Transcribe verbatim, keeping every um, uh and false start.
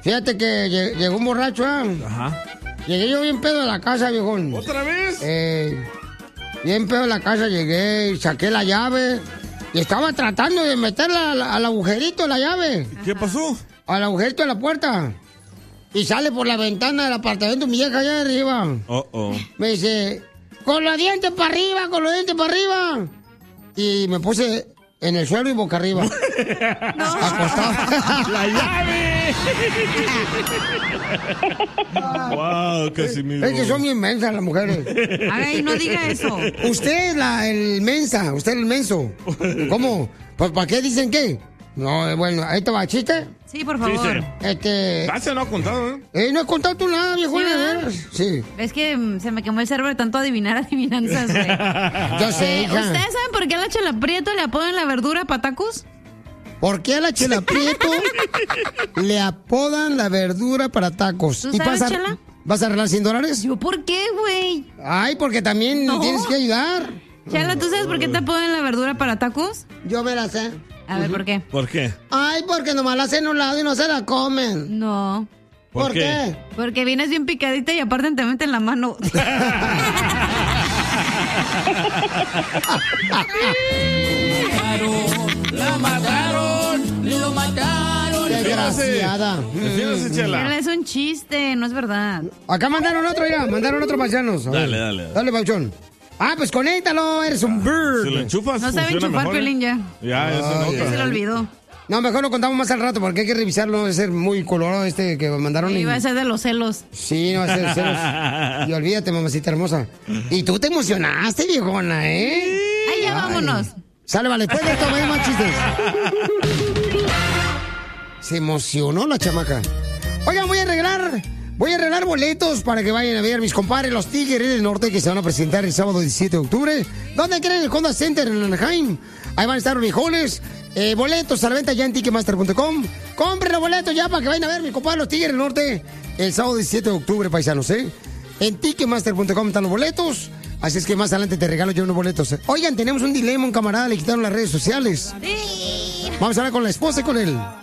Fíjate que lleg- llegó un borracho, ¿eh? Ajá. Llegué yo bien pedo de la casa, viejón. ¿Otra vez? Eh, bien pedo de la casa llegué y saqué la llave. Y estaba tratando de meterla al, al agujerito de la llave. ¿Qué pasó? Al agujerito de la puerta. Y sale por la ventana del apartamento mi vieja allá arriba. Oh, oh. Me dice, con los dientes para arriba, con los dientes para arriba. Y me puse en el suelo y boca arriba. No. Acostado. ¡La llave! ¡Wow, Casimiro! Es que son bien mensas las mujeres. Ay, no diga eso. Usted es la, el mensa, usted es el menso. ¿Cómo? Pues ¿para qué dicen qué? No, eh, bueno, ahí te va, ¿chiste? Sí, por favor. Sí, Este... Casi no ha contado, ¿eh? Eh, no he contado tú nada, viejo. ¿Sí, de verdad? veras. Sí. Es que mm, se me quemó el cerebro de tanto adivinar adivinanzas, güey. Yo sé, Eh, hija. ¿Ustedes saben por qué a la Chela Prieto le apodan la verdura patacos? ¿Por qué a la Chela Prieto le apodan la verdura para tacos? ¿Tú sabes, vas a, Chela? ¿Vas a arreglar cien dólares? ¿Yo por qué, güey? Ay, porque también No. tienes que ayudar. Chela, ¿tú sabes por qué te apodan la verdura para tacos? Yo me la sé. A ver, ¿por qué? ¿Por qué? Ay, porque nomás la hacen a un lado y no se la comen. No. ¿Por ¿Por, qué? qué? Porque vienes bien picadita y aparte te meten la mano. La mataron, lo mataron. Desgraciada. Defiéndase, Chela. Chela, es un chiste, no es verdad. Acá mandaron otro, ya, mandaron otro paisanos. A ver. Dale, dale, dale. Dale, Pauchón. Ah, pues conéctalo, eres un bird. Si lo enchufas, No sabe funciona enchufar, mejor, ¿eh? Piolín, ya. Ya, ya se Ay, Ya se le nota. olvidó. No, mejor lo contamos más al rato porque hay que revisarlo. Debe ser muy colorado este que mandaron. y- Iba a ser de los celos. Sí, no va a ser celos. Y olvídate, mamacita hermosa. Y tú te emocionaste, viejona, ¿eh? Ay, ya vámonos. Sale, vale, después de esto, vaya más chistes. Se emocionó la chamaca. Oigan, voy a arreglar, voy a arreglar boletos para que vayan a ver mis compadres, los Tigres del Norte, que se van a presentar el sábado diecisiete de octubre. ¿Dónde creen? El Honda Center en Anaheim. Ahí van a estar los viejones. Eh, boletos a la venta ya en ticketmaster punto com. Compren los boletos ya para que vayan a ver mis compadres, los Tigres del Norte, el sábado diecisiete de octubre, paisanos, ¿eh? En ticketmaster punto com están los boletos. Así es que más adelante te regalo yo unos boletos. ¿eh? Oigan, tenemos un dilema, un camarada le quitaron las redes sociales. Vamos a hablar con la esposa y con él.